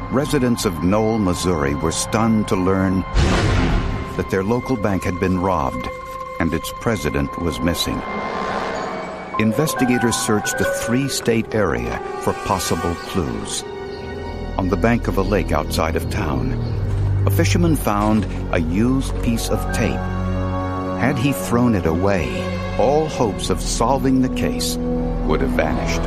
residents of Knoll, Missouri were stunned to learn that their local bank had been robbed and its president was missing. Investigators searched a 3-state area for possible clues. On the bank of a lake outside of town, a fisherman found a used piece of tape. Had he thrown it away, all hopes of solving the case would have vanished.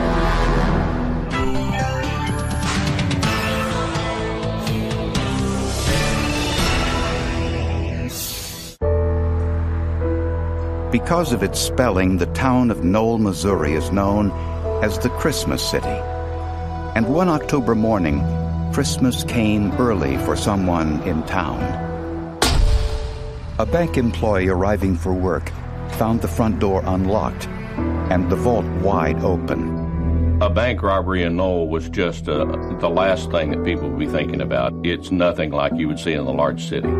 Because of its spelling, the town of Knoll, Missouri is known as the Christmas City. And one October morning, Christmas came early for someone in town. A bank employee arriving for work found the front door unlocked and the vault wide open. A bank robbery in Knoll was just the last thing that people would be thinking about. It's nothing like you would see in a large city.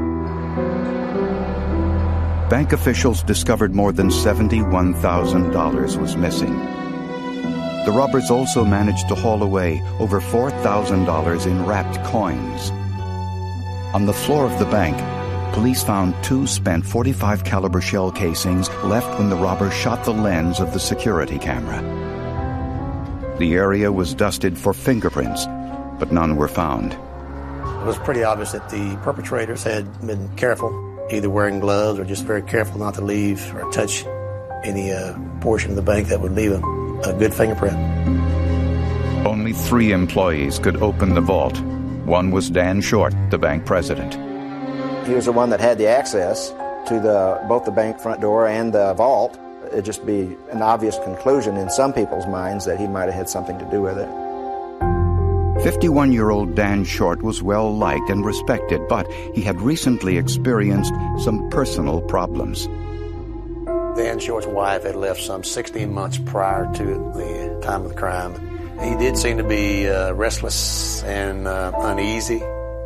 Bank officials discovered more than $71,000 was missing. The robbers also managed to haul away over $4,000 in wrapped coins. On the floor of the bank, police found 2 spent .45 caliber shell casings left when the robbers shot the lens of the security camera. The area was dusted for fingerprints, but none were found. It was pretty obvious that the perpetrators had been careful, either wearing gloves or just very careful not to leave or touch any portion of the bank that would leave a good fingerprint. Only 3 employees could open the vault. One was Dan Short, the bank president. He was the one that had the access to both the bank front door and the vault. It'd just be an obvious conclusion in some people's minds that he might have had something to do with it. 51-year-old Dan Short was well-liked and respected, but he had recently experienced some personal problems. Dan Short's wife had left some 16 months prior to the time of the crime. He did seem to be restless and uneasy,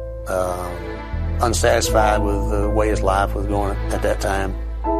unsatisfied with the way his life was going at that time.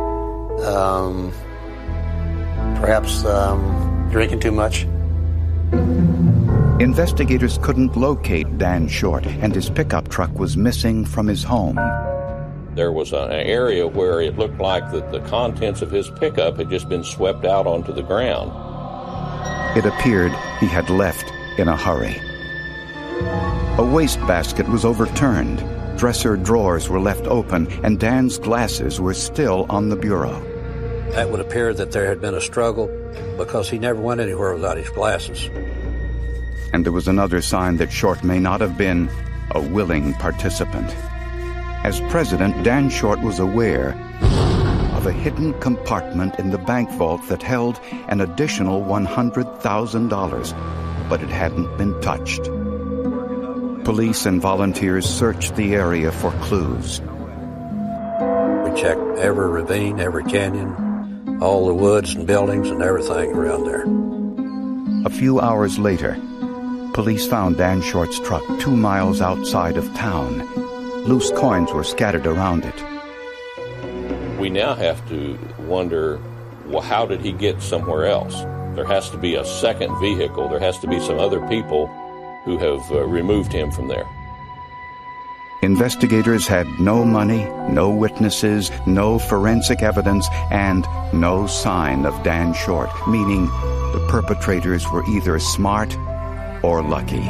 Perhaps drinking too much. Investigators couldn't locate Dan Short, and his pickup truck was missing from his home. There was an area where it looked like that the contents of his pickup had just been swept out onto the ground. It appeared he had left in a hurry. A wastebasket was overturned. Dresser drawers were left open, and Dan's glasses were still on the bureau. That would appear that there had been a struggle because he never went anywhere without his glasses. And there was another sign that Short may not have been a willing participant. As president, Dan Short was aware of a hidden compartment in the bank vault that held an additional $100,000, but it hadn't been touched. Police and volunteers searched the area for clues. We checked every ravine, every canyon, all the woods and buildings and everything around there. A few hours later, police found Dan Short's truck 2 miles outside of town. Loose coins were scattered around it. We now have to wonder, well, how did he get somewhere else? There has to be a second vehicle. There has to be some other people who have removed him from there. Investigators had no money, no witnesses, no forensic evidence, and no sign of Dan Short, meaning the perpetrators were either smart or lucky.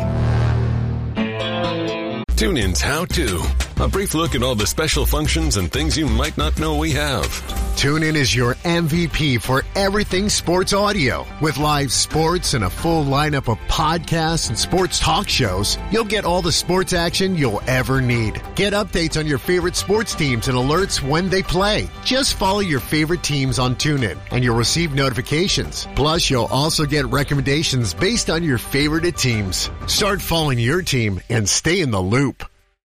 TuneIn's How To. A brief look at all the special functions and things you might not know we have. TuneIn is your MVP for everything sports audio. With live sports and a full lineup of podcasts and sports talk shows, you'll get all the sports action you'll ever need. Get updates on your favorite sports teams and alerts when they play. Just follow your favorite teams on TuneIn and you'll receive notifications. Plus, you'll also get recommendations based on your favorite teams. Start following your team and stay in the loop.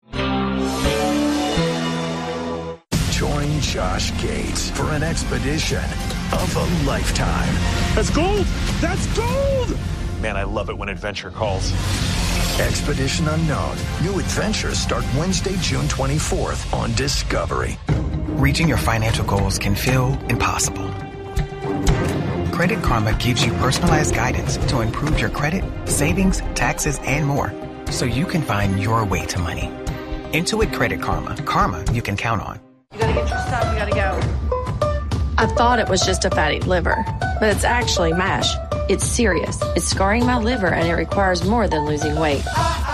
Join Josh Gates for an expedition of a lifetime. That's gold! That's gold! Man, I love it when adventure calls. Expedition Unknown. New adventures start Wednesday, June 24th on Discovery. Reaching your financial goals can feel impossible. Credit Karma gives you personalized guidance to improve your credit, savings, taxes, and more, so you can find your way to money. Intuit Credit Karma. Karma you can count on. You gotta get your stuff, you gotta go. I thought it was just a fatty liver, but it's actually MASH. It's serious. It's scarring my liver, and it requires more than losing weight.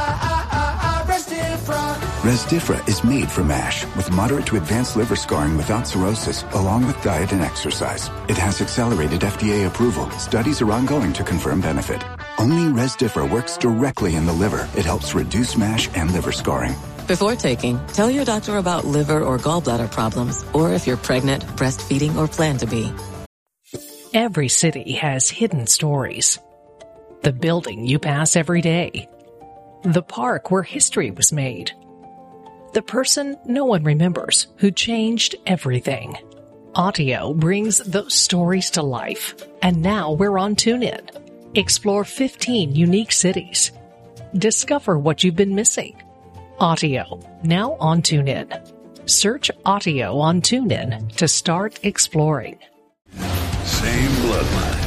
Rezdiffra is made for MASH with moderate to advanced liver scarring without cirrhosis, along with diet and exercise. It has accelerated FDA approval. Studies are ongoing to confirm benefit. Only Rezdiffra works directly in the liver. It helps reduce MASH and liver scarring. Before taking, tell your doctor about liver or gallbladder problems, or if you're pregnant, breastfeeding, or plan to be. Every city has hidden stories. The building you pass every day. The park where history was made. The person no one remembers who changed everything. Audio brings those stories to life. And now we're on TuneIn. Explore 15 unique cities. Discover what you've been missing. Audio, now on TuneIn. Search Audio on TuneIn to start exploring. Same bloodline.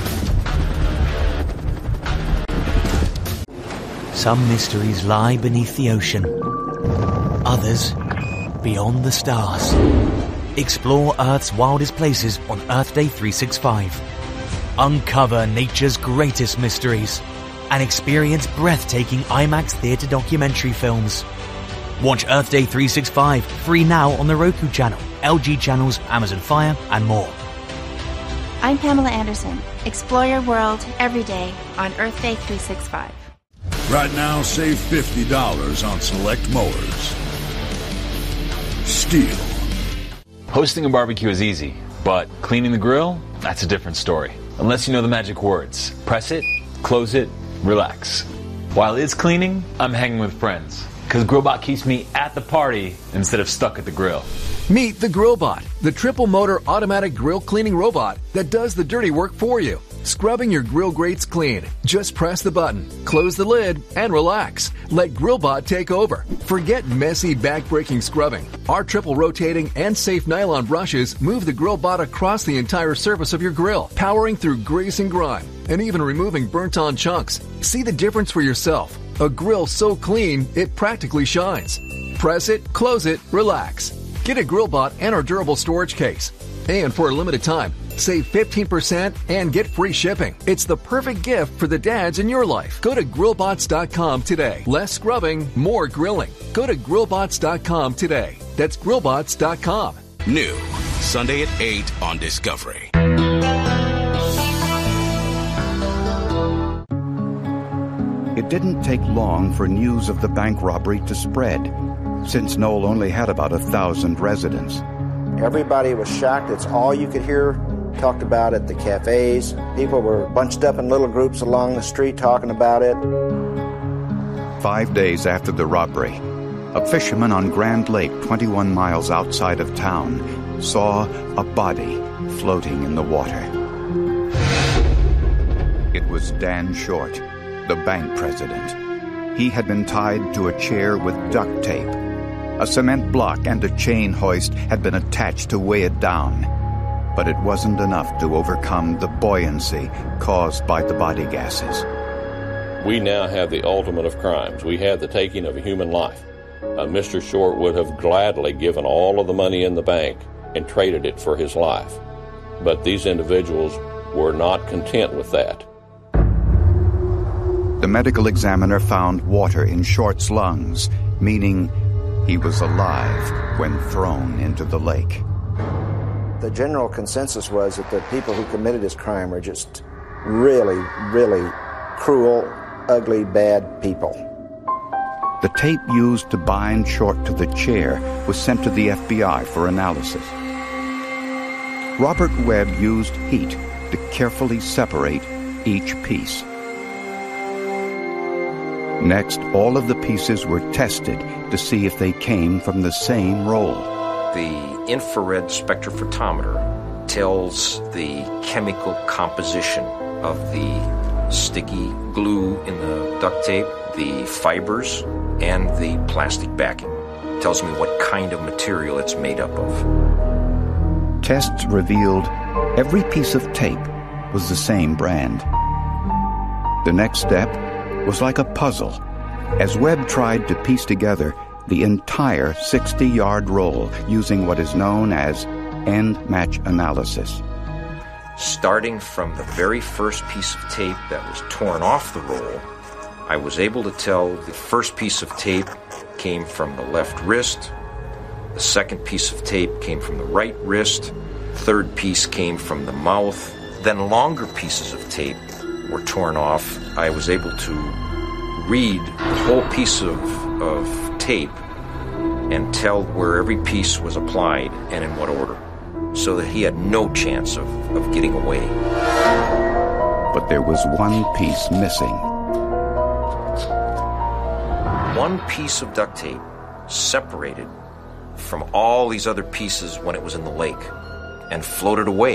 Some mysteries lie beneath the ocean. Others beyond the stars. Explore Earth's wildest places on Earth Day 365. Uncover nature's greatest mysteries and experience breathtaking IMAX theater documentary films. Watch Earth Day 365 free now on the Roku channel, LG channels, Amazon Fire, and more. I'm Pamela Anderson. Explore your world every day on Earth Day 365. Right now, save $50 on select mowers. Steel. Hosting a barbecue is easy, but cleaning the grill, that's a different story. Unless you know the magic words. Press it, close it, relax. While it's cleaning, I'm hanging with friends. Because GrillBot keeps me at the party instead of stuck at the grill. Meet the GrillBot, the triple-motor automatic grill cleaning robot that does the dirty work for you. Scrubbing your grill grates clean. Just press the button, close the lid, and relax. Let GrillBot take over. Forget messy, back-breaking scrubbing. Our triple-rotating and safe nylon brushes move the GrillBot across the entire surface of your grill, powering through grease and grime, and even removing burnt-on chunks. See the difference for yourself. A grill so clean, it practically shines. Press it, close it, relax. Get a GrillBot and our durable storage case. And for a limited time, save 15% and get free shipping. It's the perfect gift for the dads in your life. Go to grillbots.com today. Less scrubbing, more grilling. Go to grillbots.com today. That's grillbots.com. New, Sunday at 8 on Discovery. It didn't take long for news of the bank robbery to spread, since Knoll only had about 1,000 residents. Everybody was shocked. It's all you could hear talked about at the cafes. People were bunched up in little groups along the street talking about it. 5 days after the robbery, a fisherman on Grand Lake, 21 miles outside of town, saw a body floating in the water. It was Dan Short, the bank president. He had been tied to a chair with duct tape. A cement block and a chain hoist had been attached to weigh it down. But it wasn't enough to overcome the buoyancy caused by the body gases. We now have the ultimate of crimes. We have the taking of a human life. Mr. Short would have gladly given all of the money in the bank and traded it for his life. But these individuals were not content with that. The medical examiner found water in Short's lungs, meaning he was alive when thrown into the lake. The general consensus was that the people who committed this crime were just really, really cruel, ugly, bad people. The tape used to bind Short to the chair was sent to the FBI for analysis. Robert Webb used heat to carefully separate each piece. Next, all of the pieces were tested to see if they came from the same roll. The infrared spectrophotometer tells the chemical composition of the sticky glue in the duct tape, the fibers, and the plastic backing. It tells me what kind of material it's made up of. Tests revealed every piece of tape was the same brand. The next step was like a puzzle, as Webb tried to piece together the entire 60-yard roll using what is known as end-match analysis. Starting from the very first piece of tape that was torn off the roll, I was able to tell the first piece of tape came from the left wrist, the second piece of tape came from the right wrist, third piece came from the mouth, then longer pieces of tape were torn off. I was able to read the whole piece of tape and tell where every piece was applied and in what order, so that he had no chance of getting away. But there was one piece missing. One piece of duct tape separated from all these other pieces when it was in the lake and floated away.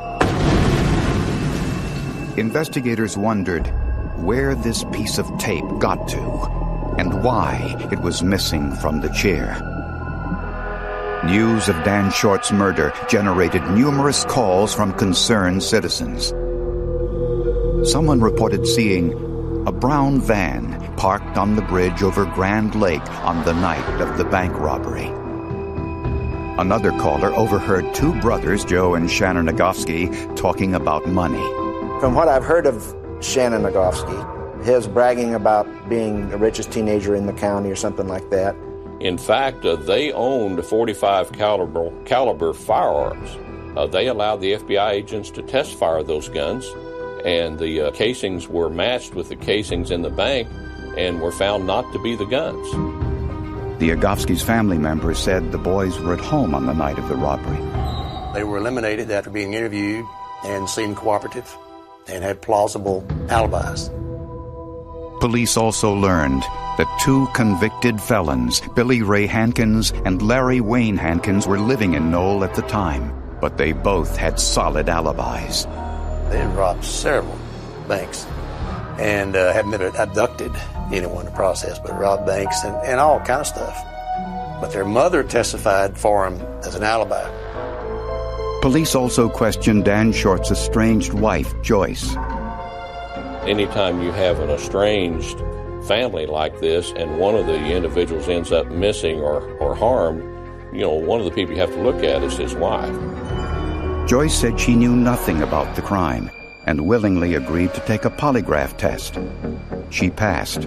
Investigators wondered where this piece of tape got to and why it was missing from the chair. News of Dan Short's murder generated numerous calls from concerned citizens. Someone reported seeing a brown van parked on the bridge over Grand Lake on the night of the bank robbery. Another caller overheard two brothers, Joe and Shannon Nagofsky, talking about money. From what I've heard of Shannon Nagofsky, his bragging about being the richest teenager in the county or something like that. In fact, they owned 45 caliber firearms. They allowed the FBI agents to test fire those guns, and the casings were matched with the casings in the bank and were found not to be the guns. The Agofsky's family members said the boys were at home on the night of the robbery. They were eliminated after being interviewed and seemed cooperative and had plausible alibis. Police also learned that two convicted felons, Billy Ray Hankins and Larry Wayne Hankins, were living in Knoll at the time, but they both had solid alibis. They had robbed several banks and hadn't been abducted anyone in the process, but robbed banks and all kind of stuff. But their mother testified for him as an alibi. Police also questioned Dan Short's estranged wife, Joyce. Anytime you have an estranged family like this and one of the individuals ends up missing or harmed, one of the people you have to look at is his wife. Joyce said she knew nothing about the crime and willingly agreed to take a polygraph test. She passed.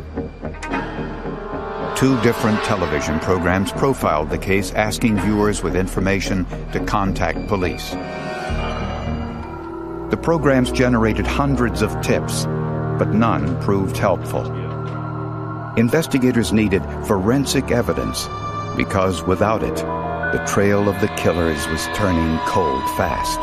2 different television programs profiled the case, asking viewers with information to contact police. The programs generated hundreds of tips, but none proved helpful. Investigators needed forensic evidence because without it, the trail of the killers was turning cold fast.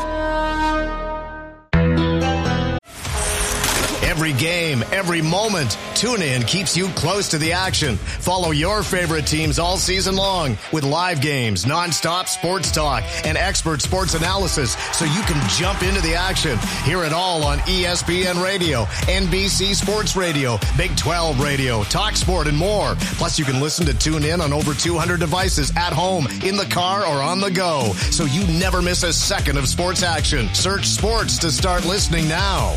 Every game, every moment, TuneIn keeps you close to the action. Follow your favorite teams all season long with live games, nonstop sports talk, and expert sports analysis so you can jump into the action. Hear it all on ESPN Radio, NBC Sports Radio, Big 12 Radio, TalkSport, and more. Plus, you can listen to TuneIn on over 200 devices at home, in the car, or on the go, so you never miss a second of sports action. Search sports to start listening now.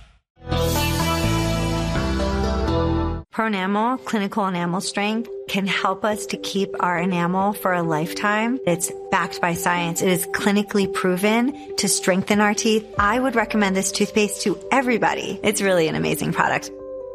Pronamel, clinical enamel strength, can help us to keep our enamel for a lifetime. It's backed by science. It is clinically proven to strengthen our teeth. I would recommend this toothpaste to everybody. It's really an amazing product.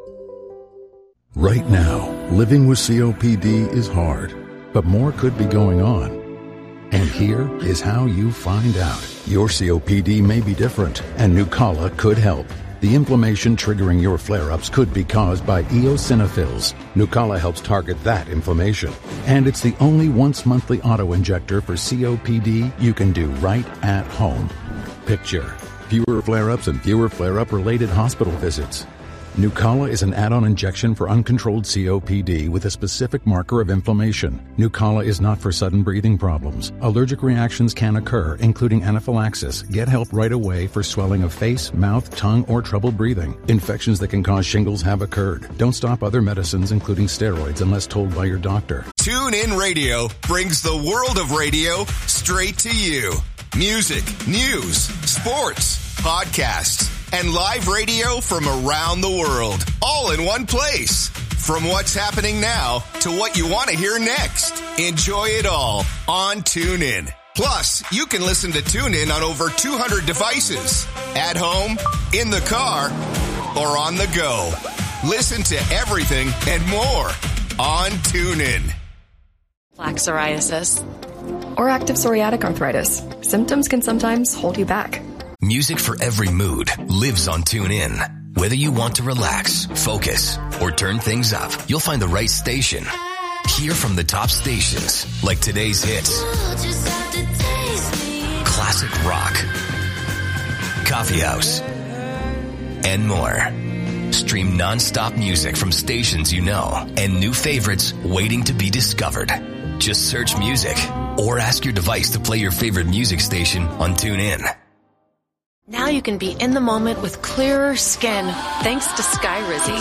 Right now, living with COPD is hard, but more could be going on. And here is how you find out. Your COPD may be different, and Nucala could help. The inflammation triggering your flare-ups could be caused by eosinophils. Nucala helps target that inflammation. And it's the only once-monthly auto-injector for COPD you can do right at home. Picture fewer flare-ups and fewer flare-up-related hospital visits. Nucala is an add-on injection for uncontrolled COPD with a specific marker of inflammation. Nucala is not for sudden breathing problems. Allergic reactions can occur, including anaphylaxis. Get help right away for swelling of face, mouth, tongue, or trouble breathing. Infections that can cause shingles have occurred. Don't stop other medicines, including steroids, unless told by your doctor. TuneIn Radio brings the world of radio straight to you. Music, news, sports, podcasts, and live radio from around the world, all in one place. From what's happening now to what you want to hear next. Enjoy it all on TuneIn. Plus, you can listen to TuneIn on over 200 devices. At home, in the car, or on the go. Listen to everything and more on TuneIn. Plaque psoriasis or active psoriatic arthritis. Symptoms can sometimes hold you back. Music for every mood lives on TuneIn. Whether you want to relax, focus, or turn things up, you'll find the right station. Hear from the top stations like today's hits, classic rock, coffee house, and more. Stream non-stop music from stations you know and new favorites waiting to be discovered. Just search music or ask your device to play your favorite music station on TuneIn. Now you can be in the moment with clearer skin thanks to Skyrizi.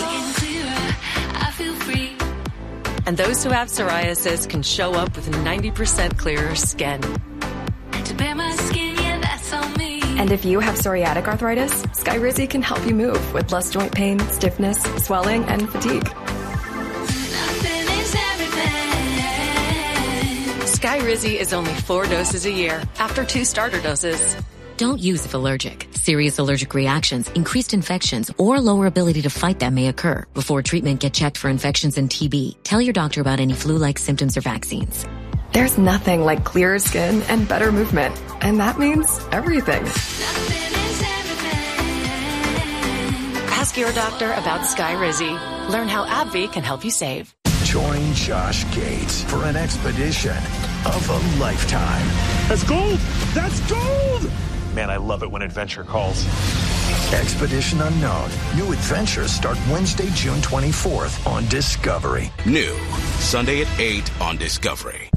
And those who have psoriasis can show up with 90% clearer skin. To bear my skin, yeah, that's on me. And if you have psoriatic arthritis, Skyrizi can help you move with less joint pain, stiffness, swelling, and fatigue. Skyrizi is only 4 doses a year after 2 starter doses. Don't use if allergic. Serious allergic reactions, increased infections, or lower ability to fight them may occur. Before treatment, get checked for infections and TB. Tell your doctor about any flu-like symptoms or vaccines. There's nothing like clearer skin and better movement. And that means everything. Ask your doctor about Skyrizi. Learn how AbbVie can help you save. Join Josh Gates for an expedition of a lifetime. That's gold! That's gold! Man, I love it when adventure calls. Expedition Unknown. New adventures start Wednesday, June 24th on Discovery. New, Sunday at 8 on Discovery.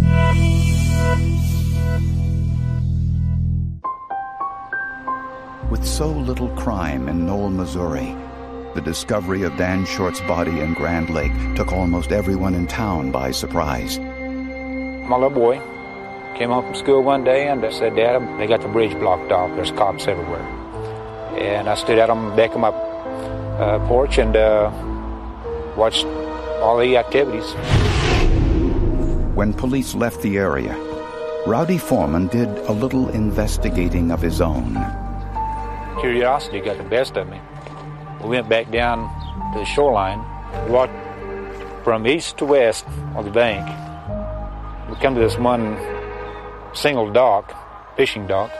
With so little crime in Knoll, Missouri, the discovery of Dan Short's body in Grand Lake took almost everyone in town by surprise. My little boy came home from school one day and I said, Dad, they got the bridge blocked off. There's cops everywhere. And I stood out on the deck of my porch and watched all the activities. When police left the area, Rowdy Foreman did a little investigating of his own. Curiosity got the best of me. We went back down to the shoreline, walked from east to west on the bank. We come to this one single dock, fishing dock,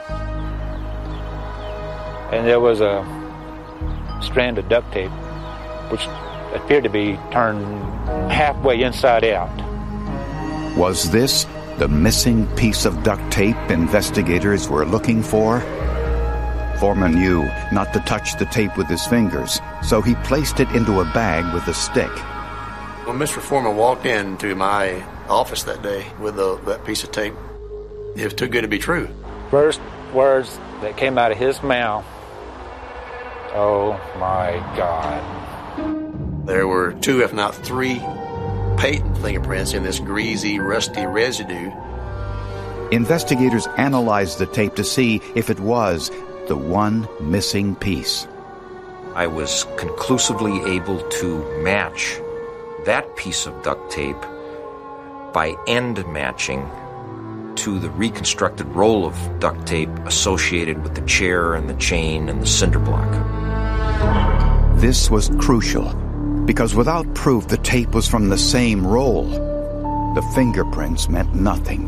and there was a strand of duct tape which appeared to be turned halfway inside out. Was this the missing piece of duct tape investigators were looking for? Foreman knew not to touch the tape with his fingers, so he placed it into a bag with a stick. When Mr. Foreman walked into my office that day with that piece of tape, it was too good to be true. First words that came out of his mouth, oh my God. There were 2, if not 3, patent fingerprints in this greasy, rusty residue. Investigators analyzed the tape to see if it was the one missing piece. I was conclusively able to match that piece of duct tape by end matching to the reconstructed roll of duct tape associated with the chair and the chain and the cinder block. This was crucial because without proof the tape was from the same roll, the fingerprints meant nothing.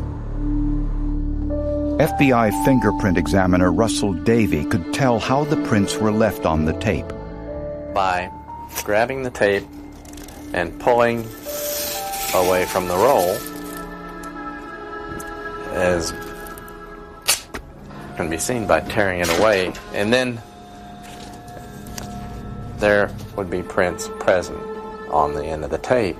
FBI fingerprint examiner Russell Davey could tell how the prints were left on the tape. By grabbing the tape and pulling away from the roll, as can be seen by tearing it away, and then there would be prints present on the end of the tape.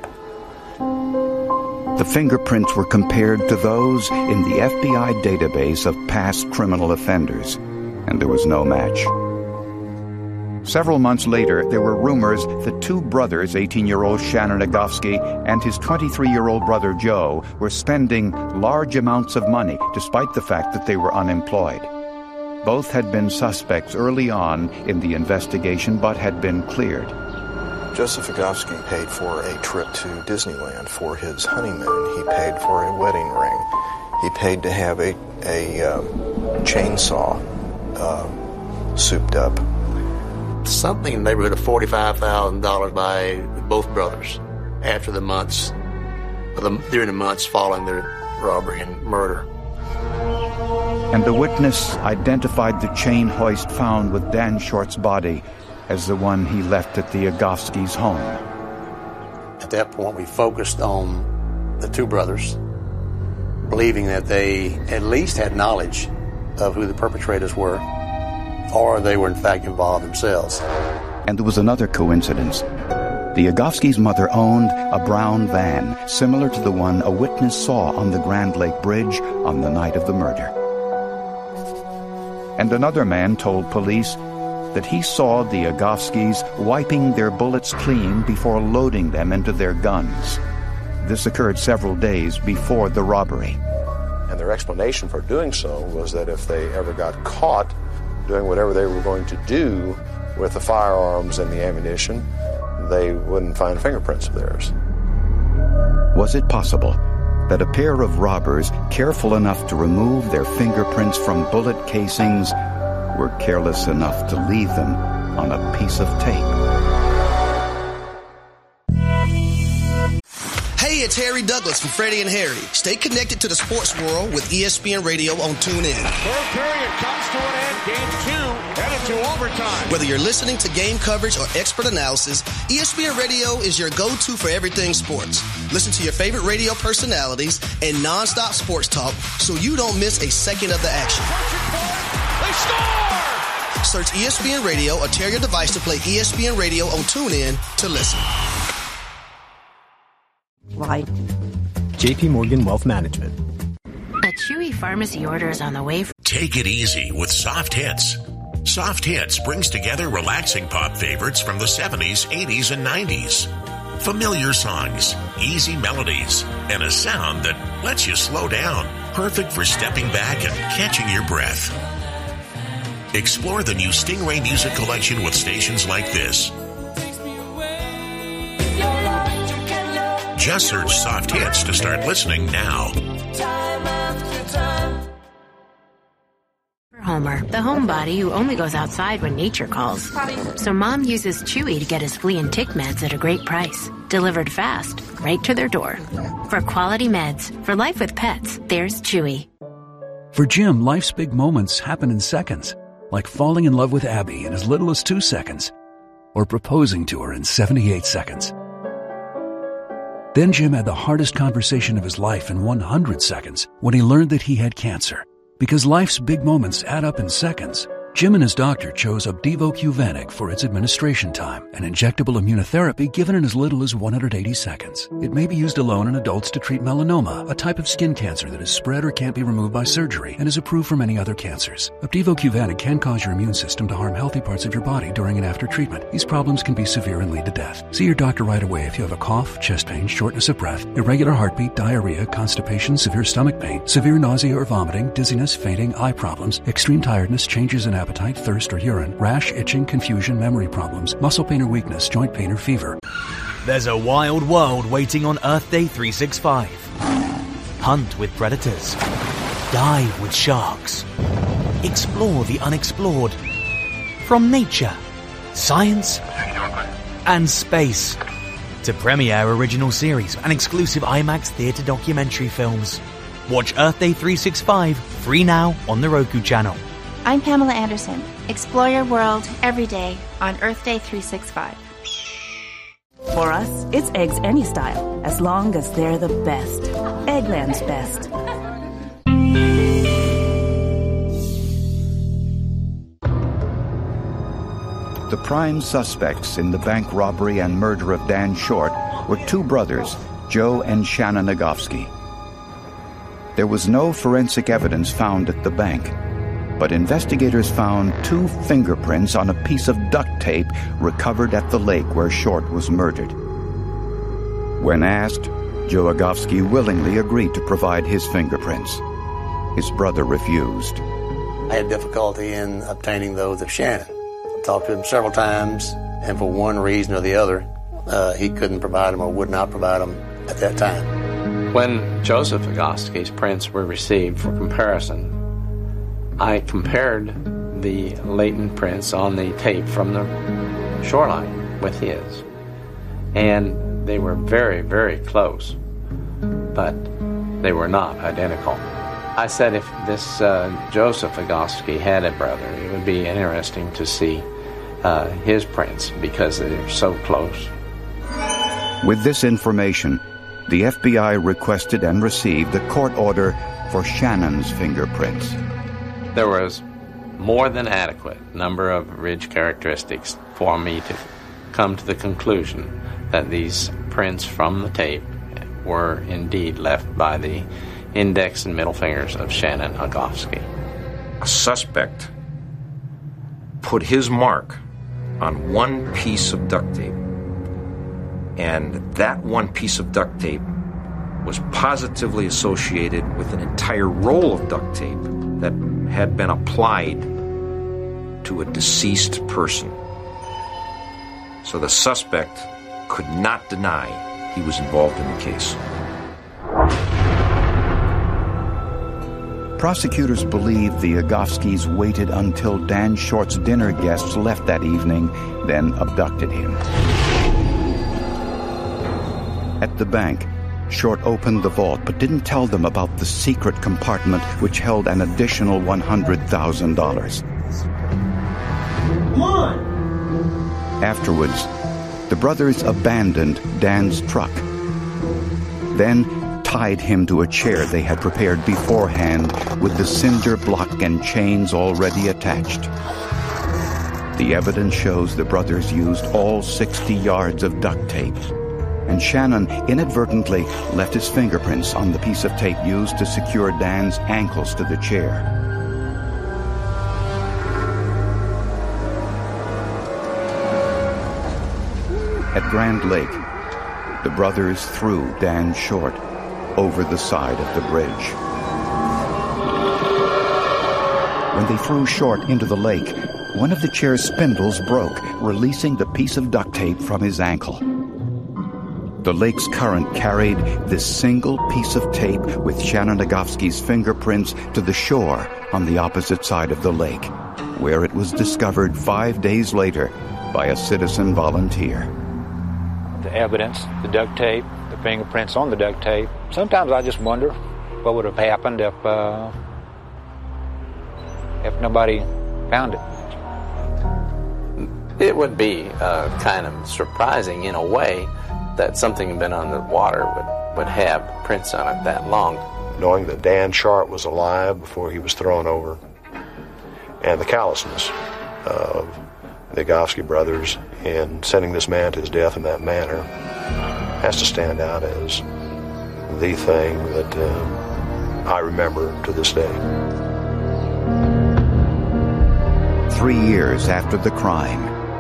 The fingerprints were compared to those in the FBI database of past criminal offenders, and there was no match. Several months later, there were rumors that 2 brothers, 18-year-old Shannon Agofsky and his 23-year-old brother Joe, were spending large amounts of money despite the fact that they were unemployed. Both had been suspects early on in the investigation but had been cleared. Joseph Agofsky paid for a trip to Disneyland for his honeymoon. He paid for a wedding ring. He paid to have a chainsaw souped up. Something in the neighborhood of $45,000 by both brothers after the months, during the months following their robbery and murder. And the witness identified the chain hoist found with Dan Short's body as the one he left at the Agofsky's home. At that point, we focused on the two brothers, believing that they at least had knowledge of who the perpetrators were, or they were in fact involved themselves. And there was another coincidence. The Agofsky's mother owned a brown van, similar to the one a witness saw on the Grand Lake Bridge on the night of the murder. And another man told police that he saw the Agofskys wiping their bullets clean before loading them into their guns. This occurred several days before the robbery. And their explanation for doing so was that if they ever got caught doing whatever they were going to do with the firearms and the ammunition, they wouldn't find fingerprints of theirs. Was it possible that a pair of robbers, careful enough to remove their fingerprints from bullet casings, were careless enough to leave them on a piece of tape? Hey, it's Harry Douglas from Freddie and Harry. Stay connected to the sports world with ESPN Radio on TuneIn. Third period comes to an end. Game 2 headed to overtime. Whether you're listening to game coverage or expert analysis, ESPN Radio is your go-to for everything sports. Listen to your favorite radio personalities and nonstop sports talk so you don't miss a second of the action. They score! Search ESPN Radio or tear your device to play ESPN Radio on TuneIn to listen. Right. JP Morgan Wealth Management. A Chewy pharmacy order is on the way. Take it easy with Soft Hits. Soft Hits brings together relaxing pop favorites from the 70s, 80s, and 90s. Familiar songs, easy melodies, and a sound that lets you slow down. Perfect for stepping back and catching your breath. Explore the new Stingray Music Collection with stations like this. Just search Soft Hits to start listening now. Homer, the homebody who only goes outside when nature calls. So Mom uses Chewy to get his flea and tick meds at a great price. Delivered fast, right to their door. For quality meds, for life with pets, there's Chewy. For Jim, life's big moments happen in seconds. Like falling in love with Abby in as little as 2 seconds. Or proposing to her in 78 seconds. Then Jim had the hardest conversation of his life in 100 seconds when he learned that he had cancer. Because life's big moments add up in seconds, Jim and his doctor chose Opdivo Qvantig for its administration time, an injectable immunotherapy given in as little as 180 seconds. It may be used alone in adults to treat melanoma, a type of skin cancer that is spread or can't be removed by surgery and is approved for many other cancers. Opdivo Qvantig can cause your immune system to harm healthy parts of your body during and after treatment. These problems can be severe and lead to death. See your doctor right away if you have a cough, chest pain, shortness of breath, irregular heartbeat, diarrhea, constipation, severe stomach pain, severe nausea or vomiting, dizziness, fainting, eye problems, extreme tiredness, changes in appetite, thirst or urine, rash, itching, confusion, memory problems, muscle pain or weakness, joint pain or fever. There's a wild world waiting on Earth Day 365. Hunt with predators. Dive with sharks. Explore the unexplored. From nature, science, and space. To premiere original series and exclusive IMAX theatre documentary films. Watch Earth Day 365 free now on the Roku channel. I'm Pamela Anderson. Explore your world every day on Earth Day 365. For us, it's eggs any style, as long as they're the best. Eggland's best. The prime suspects in the bank robbery and murder of Dan Short were two brothers, Joe and Shannon Agofsky. There was no forensic evidence found at the bank, but investigators found 2 fingerprints on a piece of duct tape recovered at the lake where Short was murdered. When asked, Joe Agofsky willingly agreed to provide his fingerprints. His brother refused. I had difficulty in obtaining those of Shannon. I talked to him several times, and for one reason or the other, he couldn't provide them or would not provide them at that time. When Joseph Agostky's prints were received for comparison, I compared the latent prints on the tape from the shoreline with his. And they were very, very close, but they were not identical. I said if this Joseph Agostky had a brother, it would be interesting to see his prints because they're so close. With this information, the FBI requested and received a court order for Shannon's fingerprints. There was more than adequate number of ridge characteristics for me to come to the conclusion that these prints from the tape were indeed left by the index and middle fingers of Shannon Agostky. A suspect put his mark on one piece of duct tape, and that one piece of duct tape was positively associated with an entire roll of duct tape that had been applied to a deceased person. So the suspect could not deny he was involved in the case. Prosecutors believe the Agostky's waited until Dan Short's dinner guests left that evening, then abducted him. At the bank, Short opened the vault but didn't tell them about the secret compartment which held an additional $100,000. Afterwards, the brothers abandoned Dan's truck, then tied him to a chair they had prepared beforehand with the cinder block and chains already attached. The evidence shows the brothers used all 60 yards of duct tape, and Shannon inadvertently left his fingerprints on the piece of tape used to secure Dan's ankles to the chair. At Grand Lake, the brothers threw Dan Short over the side of the bridge. When they threw Short into the lake, one of the chair's spindles broke, releasing the piece of duct tape from his ankle. The lake's current carried this single piece of tape with Shannon Agostky's fingerprints to the shore on the opposite side of the lake, where it was discovered 5 days later by a citizen volunteer. The evidence, the duct tape, the fingerprints on the duct tape. Sometimes I just wonder what would have happened if nobody found it. It would be kind of surprising in a way that something had been on the water would have prints on it that long. Knowing that Dan Short was alive before he was thrown over, and the callousness of the Agostky brothers in sending this man to his death in that manner has to stand out as the thing that I remember to this day. 3 years after the crime,